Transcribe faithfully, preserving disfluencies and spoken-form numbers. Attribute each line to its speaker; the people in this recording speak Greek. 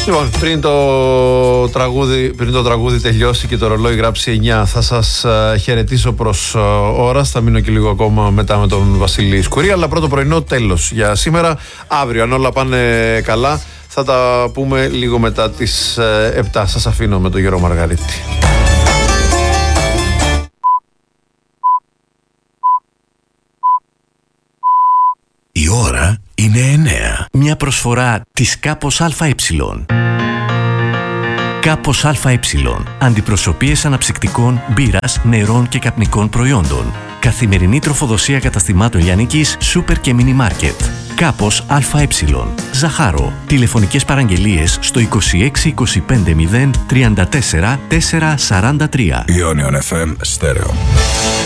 Speaker 1: Λοιπόν, πριν το, τραγούδι, πριν το τραγούδι τελειώσει και το ρολόι γράψει εννιά, θα σας uh, χαιρετήσω προς uh, ώρας. Θα μείνω και λίγο ακόμα μετά με τον Βασίλη Σκουρή. Αλλά πρώτο πρωινό τέλος για σήμερα. Αύριο, αν όλα πάνε καλά, θα τα πούμε λίγο μετά τις uh, επτά. Σας αφήνω με τον Γιώργο Μαργαρίτη.
Speaker 2: Η ώρα είναι εννέα. Μια προσφορά της Κάπος ΑΕ. Κάπος ΑΕ. Αντιπροσωπείες αναψυκτικών, μπύρας, νερών και καπνικών προϊόντων. Καθημερινή τροφοδοσία καταστημάτων λιανικής, σούπερ και μίνι μάρκετ. Κάπος ΑΕ. Ζαχάρο. Τηλεφωνικές παραγγελίες στο είκοσι έξι είκοσι πέντε μηδέν τριάντα τέσσερα τετρακόσια σαράντα τρία.
Speaker 3: Ionion εφ εμ Stereo.